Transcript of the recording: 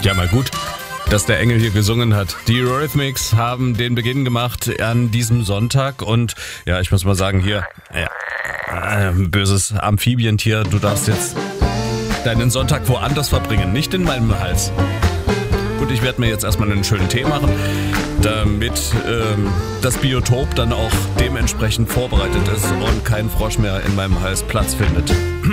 Ja, mal gut, dass der Engel hier gesungen hat. Die Eurythmics haben den Beginn gemacht an diesem Sonntag und ja, ich muss mal sagen, hier, böses Amphibientier, du darfst jetzt deinen Sonntag woanders verbringen, nicht in meinem Hals. Gut, ich werde mir jetzt erstmal einen schönen Tee machen, damit das Biotop dann auch dementsprechend vorbereitet ist und kein Frosch mehr in meinem Hals Platz findet.